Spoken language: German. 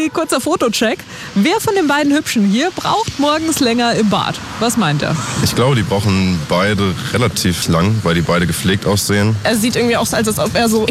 Bussi, kurzer Fotocheck. Wer von den beiden Hübschen hier braucht morgens länger im Bad? Was meint er? Ich glaube, die brauchen beide relativ lang, weil die beide gepflegt aussehen. Er sieht irgendwie auch so, als ob er so